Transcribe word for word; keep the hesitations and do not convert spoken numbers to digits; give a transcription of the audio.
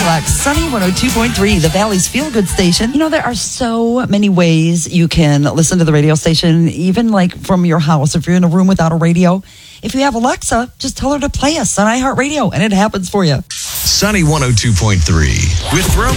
Relax. Sunny one oh two point three, the Valley's feel-good station. You know, there are so many ways you can listen to the radio station, even like from your house. If you're in a room without a radio, if you have Alexa, just tell her to play us on iHeartRadio, and it happens for you. Sunny one oh two point three with Roman.